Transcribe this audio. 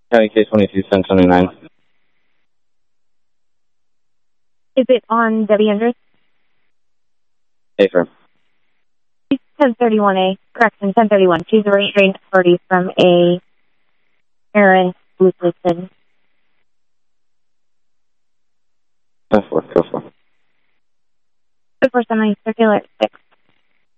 County case 22, 1079. Is it on Debbie Andrews? Hey, firm. 1031A, correction, 1031. She's a restrained party from a parent who's listed. 10-4, go for. Before semi-circular 6.